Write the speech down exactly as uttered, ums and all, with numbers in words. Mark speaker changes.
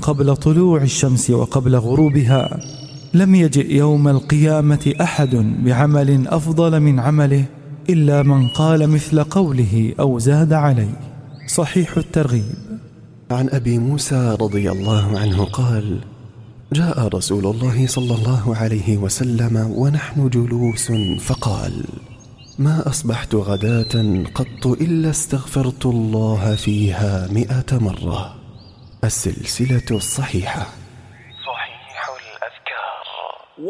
Speaker 1: قبل طلوع الشمس وقبل غروبها، لم يجئ يوم القيامة أحد بعمل أفضل من عمله إلا من قال مثل قوله أو زاد عليه. صحيح الترغيب.
Speaker 2: عن أبي موسى رضي الله عنه قال: جاء رسول الله صلى الله عليه وسلم ونحن جلوس فقال: ما أصبحت غداة قط إلا استغفرت الله فيها مئة مرة. السلسلة الصحيحة.